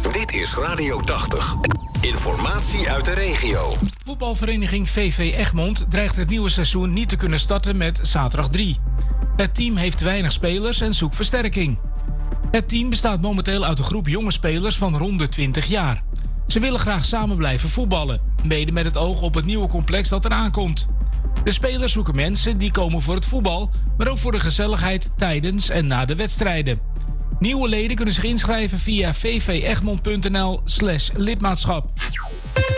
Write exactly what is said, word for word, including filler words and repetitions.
Dit is Radio tachtig. Informatie uit de regio. Voetbalvereniging V V Egmond dreigt het nieuwe seizoen niet te kunnen starten met zaterdag drie. Het team heeft te weinig spelers en zoekt versterking. Het team bestaat momenteel uit een groep jonge spelers van rond de twintig jaar. Ze willen graag samen blijven voetballen, mede met het oog op het nieuwe complex dat eraan komt. De spelers zoeken mensen die komen voor het voetbal, maar ook voor de gezelligheid tijdens en na de wedstrijden. Nieuwe leden kunnen zich inschrijven via v v egmond punt n l slash lidmaatschap.